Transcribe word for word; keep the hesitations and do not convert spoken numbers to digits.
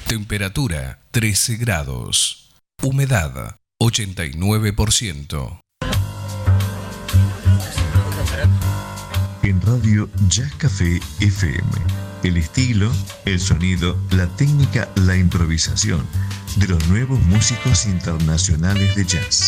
Temperatura trece grados. Humedad ochenta y nueve por ciento. En Radio Jazz Café F M. El estilo, el sonido, la técnica, la improvisación de los nuevos músicos internacionales de jazz.